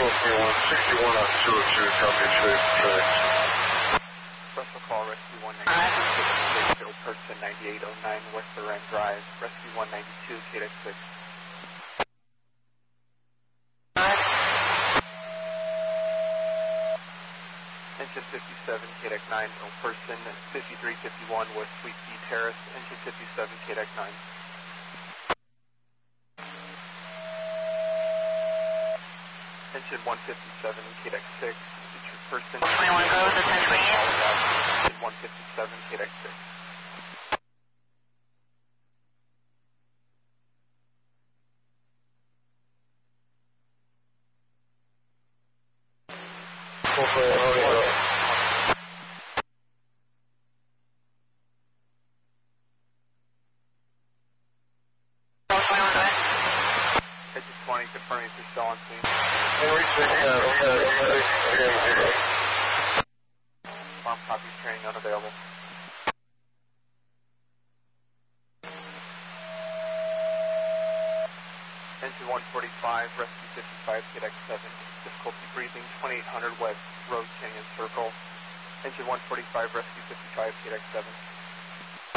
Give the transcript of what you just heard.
61 on 202, copy, tracks. Special call, Rescue 192, Joe Person 9809 West Loren Drive, Rescue 192, KDEX 6. Engine 57, KDEX 9, Joe Person 5351 West Sweet Pea Terrace, Engine 57, KDEX 9. Engine 157, KDEX 6, featured person. 21 goes, attention Engine 157, KDEX 6. Engine 20, confirming if you're still on scene. Bomb copies, training unavailable. Engine 145, Rescue 55, KDEX 7. Difficulty breathing, 2800 West Road, Canyon Circle. Engine 145, Rescue 55, KDEX 7.